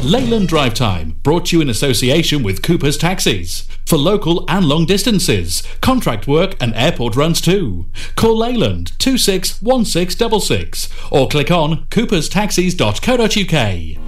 Leyland Drive Time, brought to you in association with Cooper's Taxis. For local and long distances, contract work and airport runs too. Call Leyland 261666 or click on cooperstaxis.co.uk.